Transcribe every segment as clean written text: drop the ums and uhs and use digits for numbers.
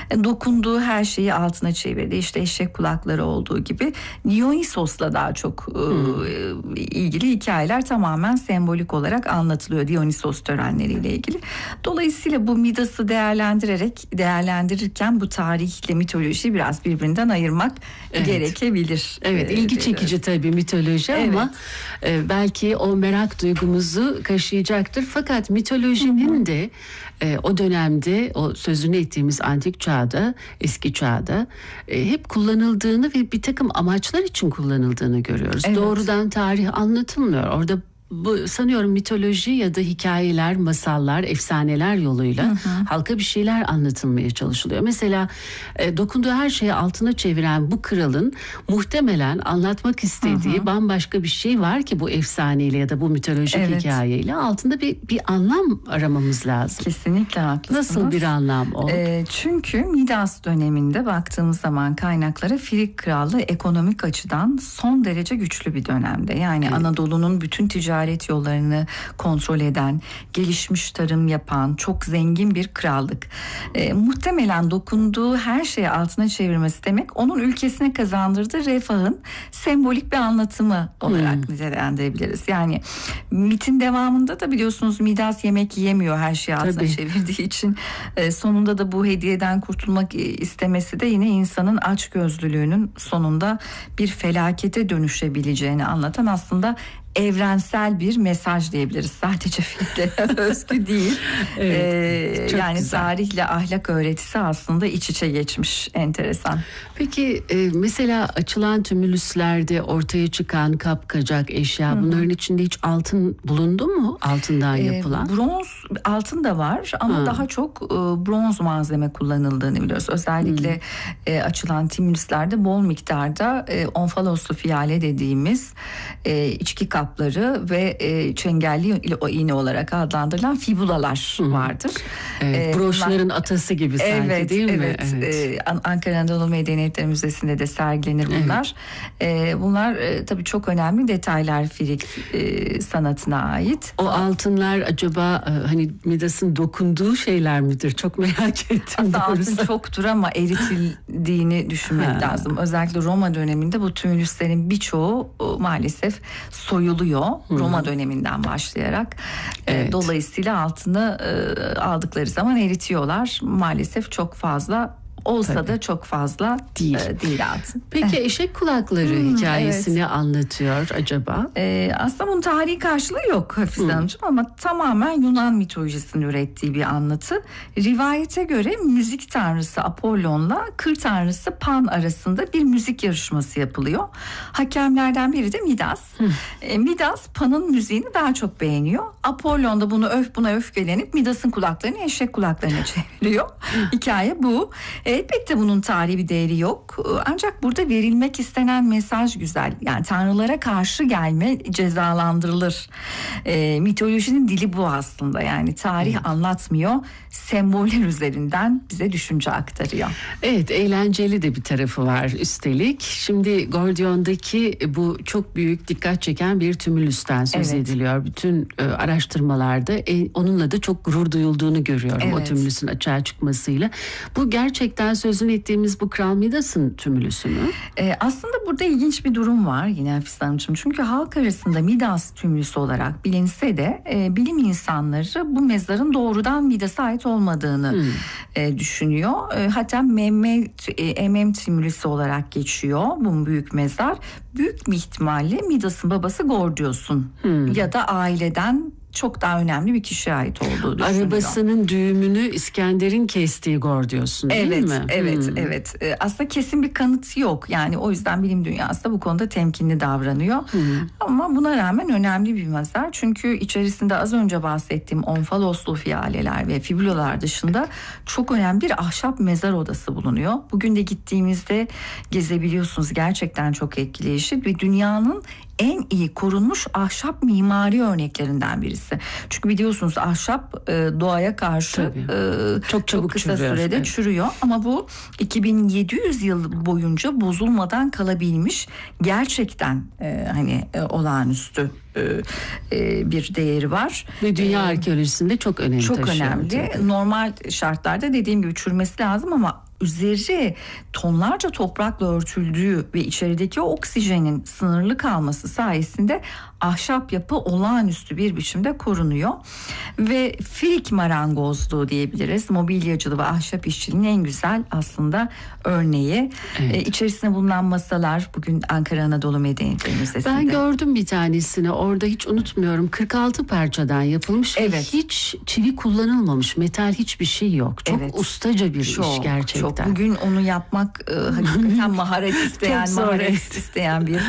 Dokunduğu her şeyi altına çevirdi. İşte eşek kulakları olduğu gibi Dionysos'la daha çok ilgili hikayeler tamamen sembolik olarak anlatılıyor Dionysos törenleriyle ilgili. Dolayısıyla bu Midas'ı değerlendirirken bu tarihle mitolojiyi biraz birbirinden ayırmak gerekebilir. Evet, ilgi çekici tabii mitoloji ama belki o merak duygumuzu kaşıyacaktır. Fakat mitolojinin de o dönemde, o sözünü ettiğimiz antik çağda, eski çağda hep kullanıldığını ve bir takım amaçlar için kullanıldığını görüyoruz. Evet. Doğrudan tarih anlatılmıyor. Orada bu sanıyorum mitoloji ya da hikayeler, masallar, efsaneler yoluyla halka bir şeyler anlatılmaya çalışılıyor. Mesela dokunduğu her şeyi altına çeviren bu kralın muhtemelen anlatmak istediği bambaşka bir şey var ki bu efsaneyle ya da bu mitolojik hikayeyle altında bir anlam aramamız lazım. Kesinlikle haklısınız. Nasıl bir anlam o? Çünkü Midas döneminde baktığımız zaman kaynaklara Frig Krallığı ekonomik açıdan son derece güçlü bir dönemde. Yani Anadolu'nun bütün ticaret yollarını kontrol eden, gelişmiş tarım yapan, çok zengin bir krallık. Muhtemelen dokunduğu her şeyi altına çevirmesi demek onun ülkesine kazandırdığı refahın sembolik bir anlatımı olarak nitelendirebiliriz. Yani mitin devamında da biliyorsunuz Midas yemek yiyemiyor her şeyi altına çevirdiği için. Sonunda da bu hediyeden kurtulmak istemesi de yine insanın açgözlülüğünün sonunda bir felakete dönüşebileceğini anlatan aslında evrensel bir mesaj diyebiliriz. Sadece filmlere özgü değil. Yani güzel. Tarihle ahlak öğretisi aslında iç içe geçmiş. Enteresan. Peki mesela açılan tümülüslerde ortaya çıkan kapkacak eşya bunların içinde hiç altın bulundu mu? Altından yapılan? Bronz, altın da var ama daha çok bronz malzeme kullanıldığını biliyoruz. Özellikle açılan tümülüslerde bol miktarda onfaloslu fiyale dediğimiz içki kapları ve çengelli iğne olarak adlandırılan fibulalar vardır. Broşların atası gibi sanki değil mi? Evet. Ankara Anadolu Medeniyetleri Müzesi'nde de sergilenir bunlar. Bunlar tabii çok önemli detaylar Frig sanatına ait. O altınlar acaba hani Midas'ın dokunduğu şeyler midir? Çok merak ettim. Aslında altın çoktur ama eritildiğini düşünmek lazım. Özellikle Roma döneminde bu tümülüslerin birçoğu maalesef soyuluyor. Roma döneminden başlayarak. Dolayısıyla altını aldıkları zaman eritiyorlar. Maalesef çok fazla olsa da çok fazla değil altın. Peki eşek kulakları hikayesini anlatıyor acaba? Aslında bunun tarihi karşılığı yok Hafize Hanımcığım ama tamamen Yunan mitolojisinin ürettiği bir anlatı. Rivayete göre müzik tanrısı Apollon'la kır tanrısı Pan arasında bir müzik yarışması yapılıyor. Hakemlerden biri de Midas. Midas Pan'ın müziğini daha çok beğeniyor. Apollon da buna öfkelenip Midas'ın kulaklarını eşek kulaklarına çeviriyor. Hikaye bu. Elbette bunun tarihi bir değeri yok. Ancak burada verilmek istenen mesaj güzel. Yani tanrılara karşı gelme cezalandırılır. Mitolojinin dili bu aslında. Yani tarih anlatmıyor. Semboller üzerinden bize düşünce aktarıyor. Evet, eğlenceli de bir tarafı var üstelik. Şimdi Gordion'daki bu çok büyük dikkat çeken bir tümülüsten söz ediliyor. Bütün araştırmalarda onunla da çok gurur duyulduğunu görüyorum o tümülüsün açığa çıkmasıyla. Bu gerçekten sözünü ettiğimiz bu Kral Midas'ın tümülüsü mü? Aslında burada ilginç bir durum var yine Hafize Hanımcığım. Çünkü halk arasında Midas tümülüsü olarak bilinse de bilim insanları bu mezarın doğrudan Midas'a ait olmadığını düşünüyor. Hatta Mehmet tümülüsü olarak geçiyor bu büyük mezar. Büyük bir ihtimalle Midas'ın babası Gordios'un ya da aileden çok daha önemli bir kişiye ait olduğu düşünülüyor. Arabasının düğümünü İskender'in kestiği Gordios'un değil mi? Evet. Aslında kesin bir kanıt yok. Yani o yüzden bilim dünyası da bu konuda temkinli davranıyor. Ama buna rağmen önemli bir mezar. Çünkü içerisinde az önce bahsettiğim onfaloslu fiyaleler ve fibulalar dışında çok önemli bir ahşap mezar odası bulunuyor. Bugün de gittiğimizde gezebiliyorsunuz. Gerçekten çok etkileyici ve dünyanın en iyi korunmuş ahşap mimari örneklerinden birisi. Çünkü biliyorsunuz ahşap doğaya karşı çok çabuk kısa çürüyor. sürede çürüyor. Ama bu 2700 yıl boyunca bozulmadan kalabilmiş gerçekten olağanüstü bir değeri var. Ve dünya arkeolojisinde çok önemli. Çok önemli. Normal şartlarda dediğim gibi çürümesi lazım ama üzeri tonlarca toprakla örtüldüğü ve içerideki oksijenin sınırlı kalması sayesinde ahşap yapı olağanüstü bir biçimde korunuyor ve Firik marangozluğu diyebiliriz. Mobilyacılığı ve ahşap işçiliğinin en güzel aslında örneği. Evet. İçerisinde bulunan masalar bugün Ankara Anadolu Medeniyetleri Müzesi'nde. Ben gördüm bir tanesini orada, hiç unutmuyorum, 46 parçadan yapılmış ve hiç çivi kullanılmamış, metal hiçbir şey yok. Çok ustaca bir iş gerçekten. Çok. Bugün onu yapmak hakikaten maharet isteyen, isteyen bir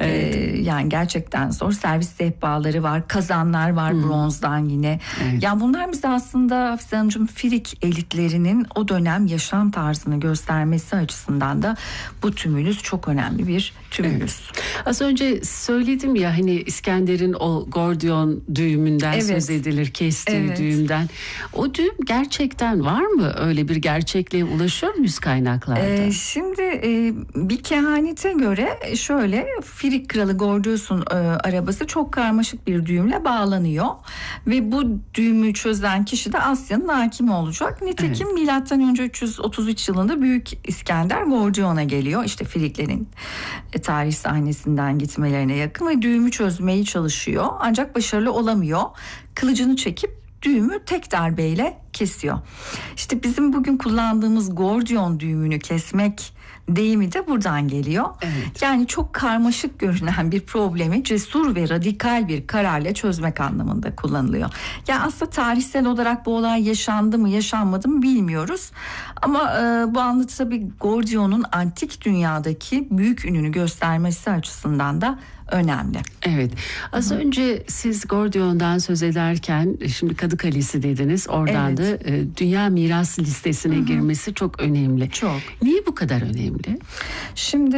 yani gerçekten zor. Servis sehpaları var, kazanlar var bronzdan yine. Evet. Yani bunlar bize aslında Hafize Hanımcığım Firik elitlerinin o dönem yaşam tarzını göstermesi açısından da bu tümülüs çok önemli bir tümülüs. Evet. Az önce söyledim ya, hani İskender'in o Gordiyon düğümünden söz edilir, kestiği düğümden. O düğüm gerçekten var mı? Öyle bir gerçekliğe ulaşıyor muyuz kaynaklarda? Şimdi bir kehanete göre şöyle, Firik kralı Gordios'un arabası çok karmaşık bir düğümle bağlanıyor ve bu düğümü çözen kişi de Asya'nın hakimi olacak. Nitekim milattan önce 333 yılında Büyük İskender Gordion'a geliyor. İşte Firiklerin tarih sahnesinden gitmelerine yakın ve düğümü çözmeye çalışıyor. Ancak başarılı olamıyor. Kılıcını çekip düğümü tek darbeyle kesiyor. İşte bizim bugün kullandığımız Gordiyon düğümünü kesmek deyimi de buradan geliyor. Evet. Yani çok karmaşık görünen bir problemi cesur ve radikal bir kararla çözmek anlamında kullanılıyor. Yani aslında tarihsel olarak bu olay yaşandı mı yaşanmadı mı bilmiyoruz. Ama bu anlatı tabii Gordion'un antik dünyadaki büyük ününü göstermesi açısından da önemli. Evet. Az önce siz Gordion'dan söz ederken şimdi Kadıkalesi dediniz. Oradan da Dünya Miras Listesi'ne girmesi çok önemli. Çok. Niye bu kadar önemli? Şimdi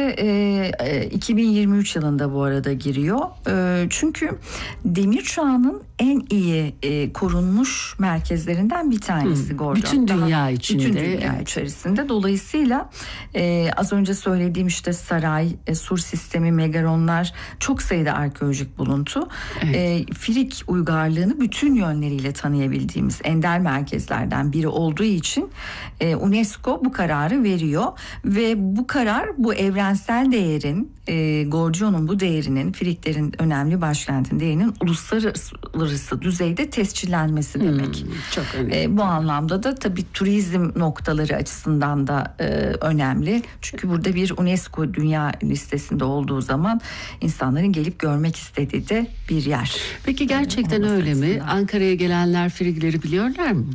2023 yılında bu arada giriyor. Çünkü demir çağının en iyi korunmuş merkezlerinden bir tanesi Gordion. Bütün dünya içinde. Bütün dünya içerisinde. Dolayısıyla az önce söylediğim işte saray, sur sistemi, megaronlar, çok sayıda arkeolojik buluntu. Firik uygarlığını bütün yönleriyle tanıyabildiğimiz ender merkezlerden biri olduğu için UNESCO bu kararı veriyor ve bu karar bu evrensel değerin, Gordion'un bu değerinin, Firiklerin önemli başkentin değerinin uluslararası düzeyde tescillenmesi demek. Çok önemli. Bu anlamda da tabii turizm noktaları açısından da önemli. Çünkü burada bir UNESCO Dünya Listesi'nde olduğu zaman insanların gelip görmek istediği de bir yer. Peki gerçekten öyle mi? Ankara'ya gelenler Firikleri biliyorlar mı?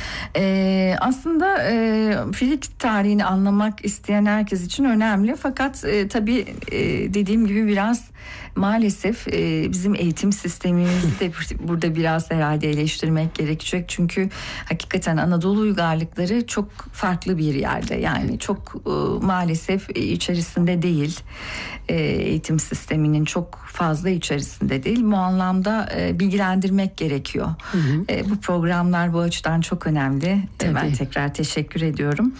Aslında Firik tarihini anlamak isteyen herkes için önemli. Fakat tabii dediğim gibi biraz maalesef bizim eğitim sistemimizi de burada biraz herhalde eleştirmek gerekecek. Çünkü hakikaten Anadolu uygarlıkları çok farklı bir yerde. Yani çok maalesef içerisinde değil. Eğitim sisteminin çok fazla içerisinde değil. Bu anlamda bilgilendirmek gerekiyor. Bu programlar bu açıdan çok önemli. Ben tekrar teşekkür ediyorum.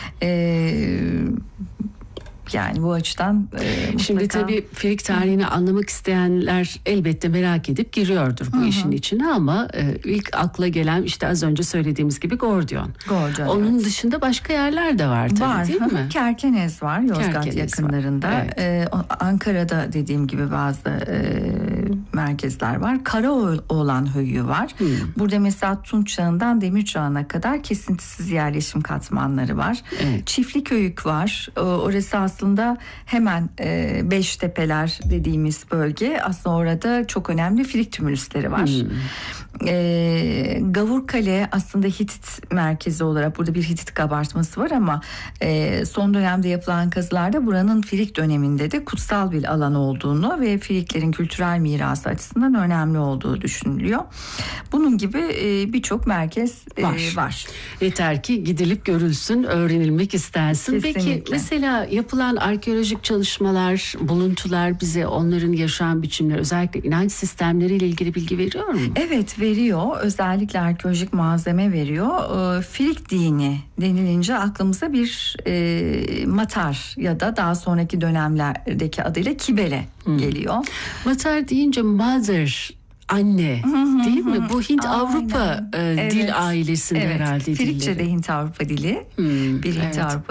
Yani bu açıdan şimdi tabii Firik tarihini anlamak isteyenler elbette merak edip giriyordur bu işin içine ama ilk akla gelen işte az önce söylediğimiz gibi Gordion. Onun dışında başka yerler de var tabii, değil mi? Kerkenez var Yozgat yakınlarında. Var. Evet. Ankara'da dediğim gibi bazı merkezler var. Karaoğlan Höyüğü var. Burada mesela Tunç Çağı'ndan Demir Çağı'na kadar kesintisiz yerleşim katmanları var. Evet. Çiftliköyük var. Orası aslında hemen Beştepeler dediğimiz bölge. Aslında orada çok önemli Firik tümülüsleri var. Gavurkale aslında Hitit merkezi olarak burada bir Hitit kabartması var ama son dönemde yapılan kazılarda buranın Firik döneminde de kutsal bir alan olduğunu ve Firiklerin kültürel mirası açısından önemli olduğu düşünülüyor. Bunun gibi birçok merkez var. Yeter ki gidilip görülsün, öğrenilmek istensin. Kesinlikle. Peki mesela yapılan arkeolojik çalışmalar, buluntular bize onların yaşam biçimleri, özellikle inanç sistemleriyle ilgili bilgi veriyor mu? Evet, veriyor. Özellikle arkeolojik malzeme veriyor. Firik dini denilince aklımıza bir Matar ya da daha sonraki dönemlerdeki adıyla Kibele geliyor. Matar deyince Mother anne değil mi? Bu Hint-Avrupa Aynen. dil ailesinde Evet. herhalde. Frikçe de dilleri. Hint-Avrupa dili. Bir evet. Hint-Avrupa